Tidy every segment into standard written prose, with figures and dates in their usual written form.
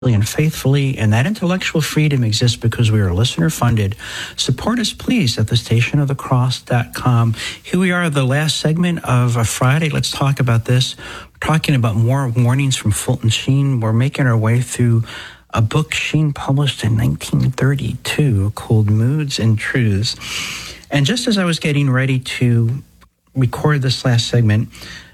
and faithfully, and that intellectual freedom exists because we are listener funded. Support us, please, at thestationofthecross.com. Here we are, the last segment of a Friday. Let's talk about this. We're talking about more warnings from Fulton Sheen. We're making our way through a book Sheen published in 1932 called Moods and Truths. And just as I was getting ready to record this last segment,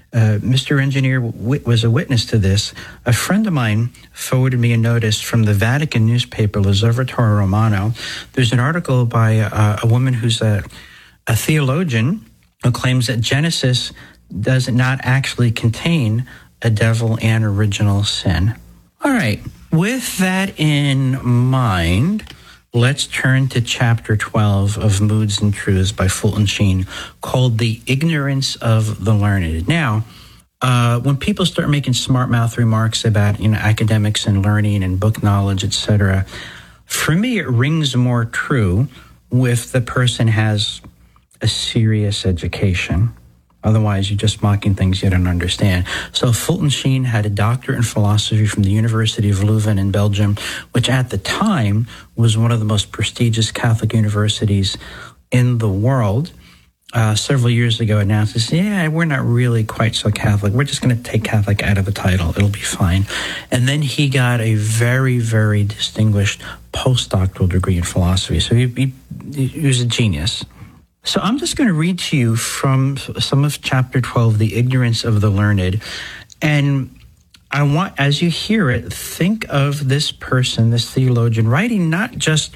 Mr. Engineer was a witness to this. A friend of mine forwarded me a notice from the Vatican newspaper, L'Osservatore Romano. There's an article by a woman who's a theologian who claims that Genesis does not actually contain a devil and original sin. All right, with that in mind, let's turn to chapter 12 of Moods and Truths by Fulton Sheen, called The Ignorance of the Learned. Now, when people start making smart mouth remarks about, academics and learning and book knowledge, etc., for me, it rings more true if the person has a serious education. Otherwise, you're just mocking things you don't understand. So Fulton Sheen had a doctorate in philosophy from the University of Leuven in Belgium, which at the time was one of the most prestigious Catholic universities in the world. Several years ago announced, we're not really quite so Catholic. We're just going to take Catholic out of the title. It'll be fine. And then he got a very, very distinguished postdoctoral degree in philosophy. So he was a genius. So I'm just going to read to you from some of chapter 12, The Ignorance of the Learned. And I want, as you hear it, think of this person, this theologian, writing not just,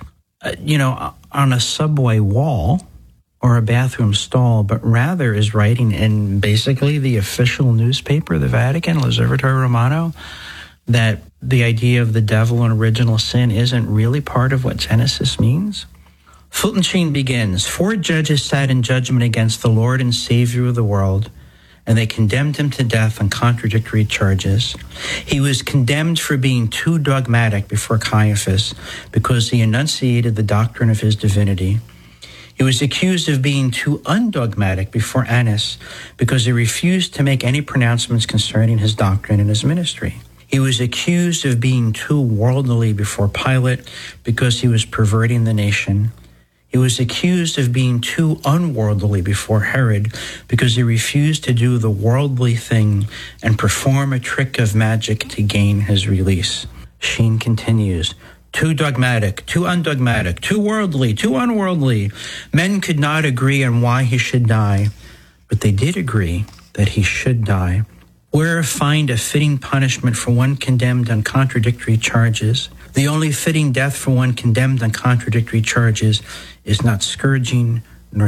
on a subway wall or a bathroom stall, but rather is writing in basically the official newspaper of the Vatican, L'Osservatore Romano, that the idea of the devil and original sin isn't really part of what Genesis means. Fulton Sheen begins, 4 judges sat in judgment against the Lord and Savior of the world, and they condemned him to death on contradictory charges. He was condemned for being too dogmatic before Caiaphas because he enunciated the doctrine of his divinity. He was accused of being too undogmatic before Annas because he refused to make any pronouncements concerning his doctrine and his ministry. He was accused of being too worldly before Pilate because he was perverting the nation. He was accused of being too unworldly before Herod because he refused to do the worldly thing and perform a trick of magic to gain his release. Sheen continues, too dogmatic, too undogmatic, too worldly, too unworldly. Men could not agree on why he should die, but they did agree that he should die. Where find a fitting punishment for one condemned on contradictory charges? The only fitting death for one condemned on contradictory charges is not scourging nor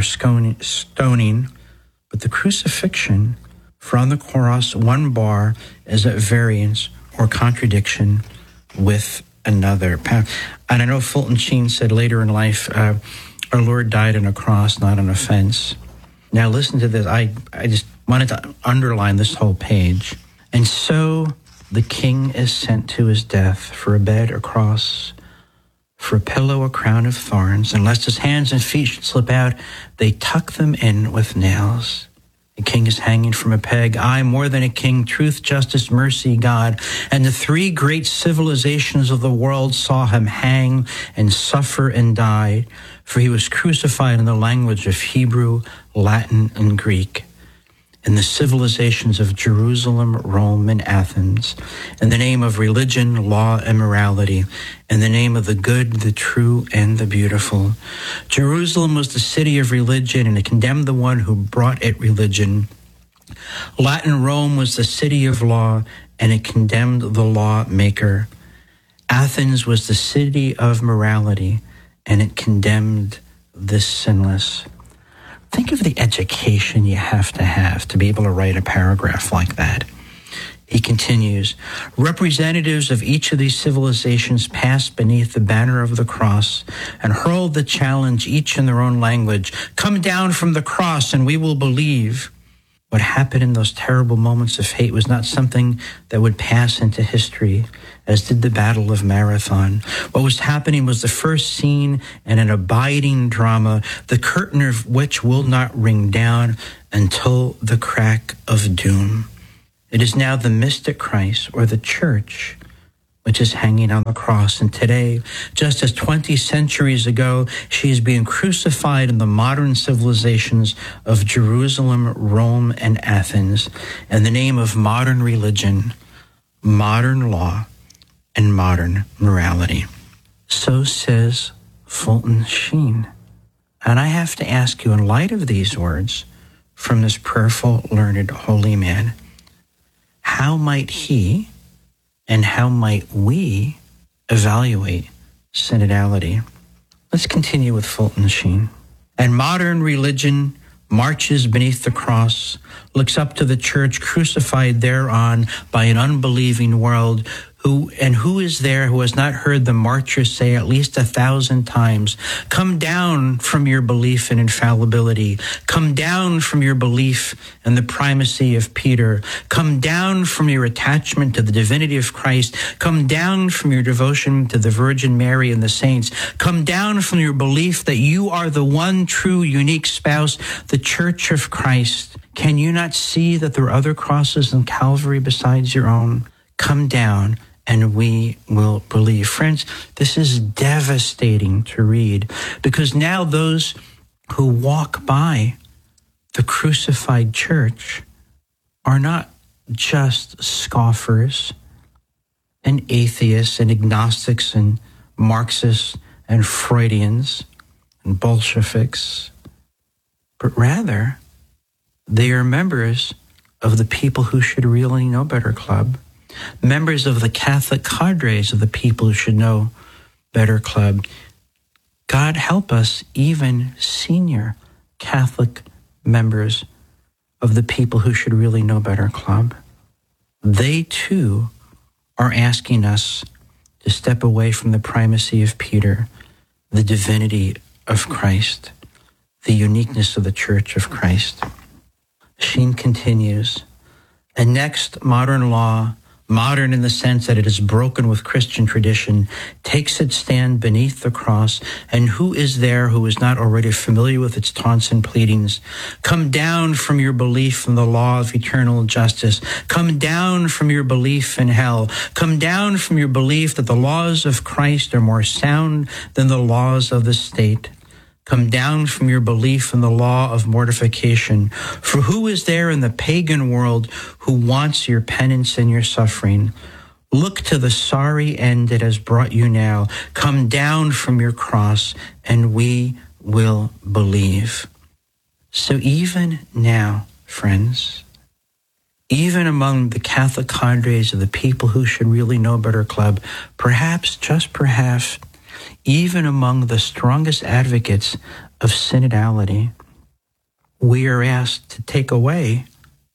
stoning, but the crucifixion. For on the cross, one bar is at variance or contradiction with another. And I know Fulton Sheen said later in life, our Lord died on a cross, not on a fence. Now listen to this. I just wanted to underline this whole page. And so the king is sent to his death for a bed, a cross, for a pillow, a crown of thorns. And lest his hands and feet should slip out, they tuck them in with nails. The king is hanging from a peg. I, more than a king, truth, justice, mercy, God. And the 3 great civilizations of the world saw him hang and suffer and die, for he was crucified in the language of Hebrew, Latin, and Greek. In the civilizations of Jerusalem, Rome, and Athens, in the name of religion, law, and morality, in the name of the good, the true, and the beautiful. Jerusalem was the city of religion, and it condemned the one who brought it religion. Latin Rome was the city of law, and it condemned the lawmaker. Athens was the city of morality, and it condemned the sinless. Think of the education you have to be able to write a paragraph like that. He continues, representatives of each of these civilizations passed beneath the banner of the cross and hurled the challenge, each in their own language, come down from the cross and we will believe. What happened in those terrible moments of hate was not something that would pass into history, as did the Battle of Marathon. What was happening was the first scene in an abiding drama, the curtain of which will not ring down until the crack of doom. It is now the mystic Christ, or the church, which is hanging on the cross. And today, just as 20 centuries ago, she is being crucified in the modern civilizations of Jerusalem, Rome, and Athens in the name of modern religion, modern law, and modern morality. So says Fulton Sheen. And I have to ask you, in light of these words from this prayerful, learned, holy man, how might he and how might we evaluate synodality? Let's continue with Fulton Sheen. And modern religion marches beneath the cross, looks up to the church crucified thereon by an unbelieving world, who is there who has not heard the martyr say at least 1,000 times, come down from your belief in infallibility. Come down from your belief in the primacy of Peter. Come down from your attachment to the divinity of Christ. Come down from your devotion to the Virgin Mary and the saints. Come down from your belief that you are the one true, unique spouse, the Church of Christ. Can you not see that there are other crosses in Calvary besides your own? Come down, and we will believe. Friends, this is devastating to read, because now those who walk by the crucified church are not just scoffers and atheists and agnostics and Marxists and Freudians and Bolsheviks, but rather they are members of the People Who Should Really Know Better Club, members of the Catholic cadres of the People Who Should Know Better Club. God help us, even senior Catholic members of the People Who Should Really Know Better Club. They too are asking us to step away from the primacy of Peter, the divinity of Christ, the uniqueness of the Church of Christ. Sheen continues, and next, modern law, modern in the sense that it is broken with Christian tradition, takes its stand beneath the cross, and who is there who is not already familiar with its taunts and pleadings? Come down from your belief in the law of eternal justice. Come down from your belief in hell. Come down from your belief that the laws of Christ are more sound than the laws of the state. Come down from your belief in the law of mortification. For who is there in the pagan world who wants your penance and your suffering? Look to the sorry end it has brought you now. Come down from your cross, and we will believe. So even now, friends, even among the Catholic cadres of the People Who Should Really Know Better Club, perhaps, just perhaps, even among the strongest advocates of synodality, we are asked to take away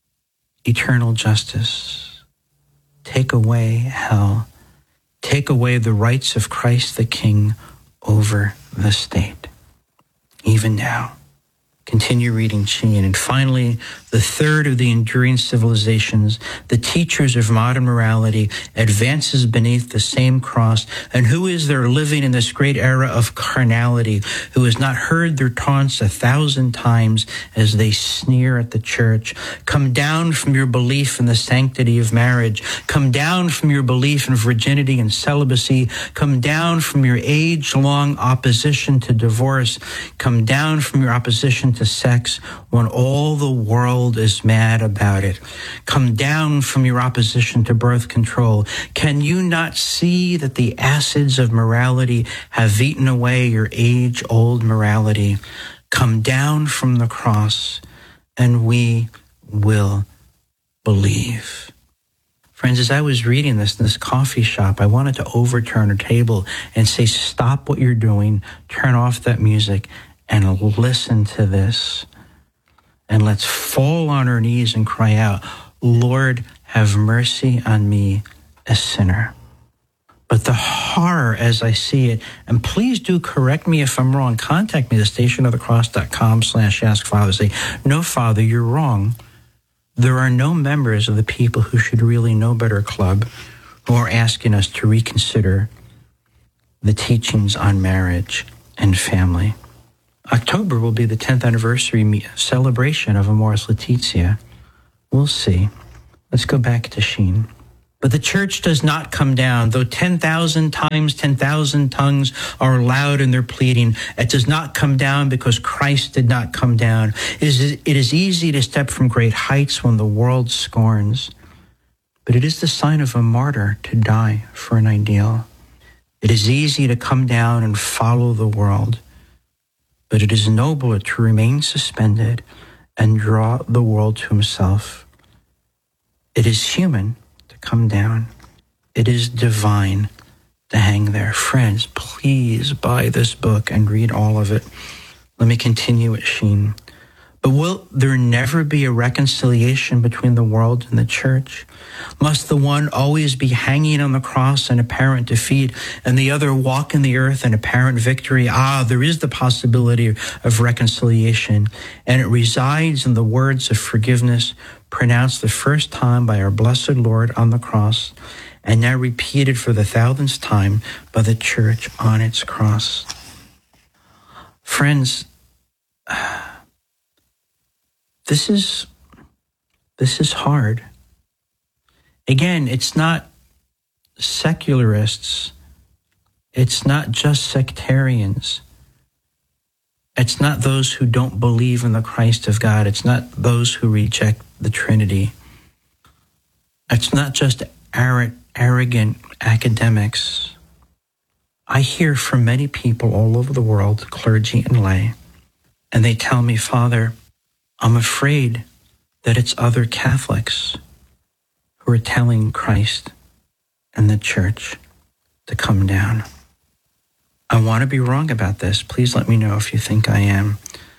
eternal justice, take away hell, take away the rights of Christ the King over the state. Even now. Continue reading Sheen. And finally, the third of the enduring civilizations, the teachers of modern morality, advances beneath the same cross. And who is there living in this great era of carnality, who has not heard their taunts 1,000 times as they sneer at the church? Come down from your belief in the sanctity of marriage. Come down from your belief in virginity and celibacy. Come down from your age-long opposition to divorce. Come down from your opposition to sex when all the world is mad about it. Come down from your opposition to birth control. Can you not see that the acids of morality have eaten away your age-old morality? Come down from the cross, and we will believe. Friends, as I was reading this in this coffee shop, I wanted to overturn a table and say, stop what you're doing, turn off that music, and listen to this. And let's fall on our knees and cry out, Lord, have mercy on me, a sinner. But the horror as I see it, and please do correct me if I'm wrong, contact me at stationofthecross.com/askfather. Say, no, Father, you're wrong. There are no members of the People Who Should Really Know Better Club who are asking us to reconsider the teachings on marriage and family. October will be the 10th anniversary celebration of Amoris Laetitia. We'll see. Let's go back to Sheen. But the church does not come down. Though 10,000 times 10,000 tongues are loud in their pleading, it does not come down because Christ did not come down. It is easy to step from great heights when the world scorns, but it is the sign of a martyr to die for an ideal. It is easy to come down and follow the world, but it is nobler to remain suspended and draw the world to himself. It is human to come down. It is divine to hang there. Friends, please buy this book and read all of it. Let me continue with Sheen. But will there never be a reconciliation between the world and the church? Must the one always be hanging on the cross in apparent defeat and the other walk in the earth in apparent victory? There is the possibility of reconciliation, and it resides in the words of forgiveness pronounced the first time by our blessed Lord on the cross, and now repeated for the 1,000th time by the church on its cross. Friends, This is hard. Again, it's not secularists. It's not just sectarians. It's not those who don't believe in the Christ of God. It's not those who reject the Trinity. It's not just arrogant academics. I hear from many people all over the world, clergy and lay, and they tell me, Father, I'm afraid that it's other Catholics who are telling Christ and the church to come down. I want to be wrong about this. Please let me know if you think I am.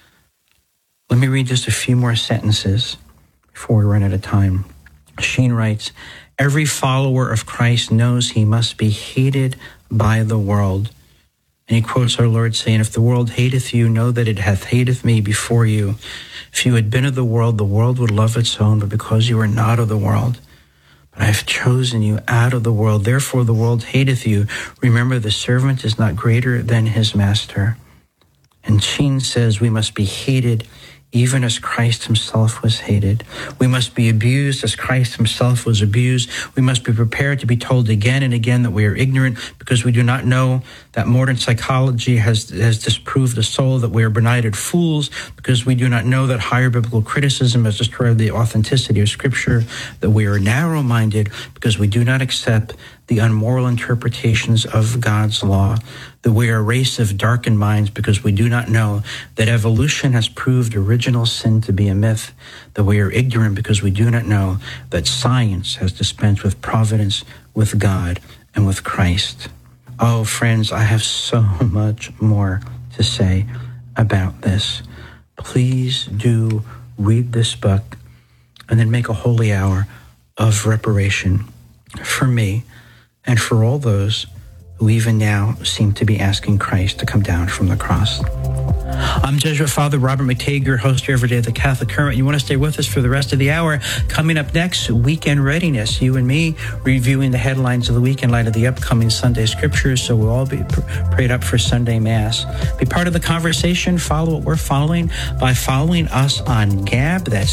Let me read just a few more sentences before we run out of time. Sheen writes, every follower of Christ knows he must be hated by the world. And he quotes our Lord saying, if the world hateth you, know that it hath hated me before you. If you had been of the world would love its own, but because you are not of the world, but I have chosen you out of the world, therefore the world hateth you. Remember, the servant is not greater than his master. And Sheen says we must be hated even as Christ himself was hated. We must be abused as Christ himself was abused. We must be prepared to be told again and again that we are ignorant because we do not know that modern psychology has disproved the soul, that we are benighted fools because we do not know that higher biblical criticism has destroyed the authenticity of Scripture, that we are narrow-minded because we do not accept the unmoral interpretations of God's law, that we are a race of darkened minds because we do not know that evolution has proved original sin to be a myth, that we are ignorant because we do not know that science has dispensed with providence, with God, and with Christ. Oh, friends, I have so much more to say about this. Please do read this book and then make a holy hour of reparation for me and for all those who even now seem to be asking Christ to come down from the cross. I'm Jesuit Father Robert McTague, your host here every day at the Catholic Current. You want to stay with us for the rest of the hour. Coming up next, Weekend Readiness. You and me reviewing the headlines of the week in light of the upcoming Sunday Scriptures, so we'll all be prayed up for Sunday Mass. Be part of the conversation. Follow what we're following by following us on Gab. That's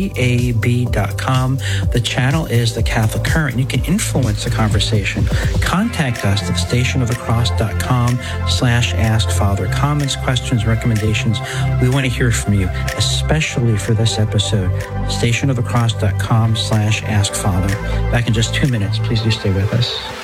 GAB.com. The channel is the Catholic Current. You can influence the conversation. Contact us at stationofthecross.com/askfather. Comments, questions, recommendations. We want to hear from you, especially for this episode. stationofthecross.com/askfather. Back in just 2 minutes. Please do stay with us.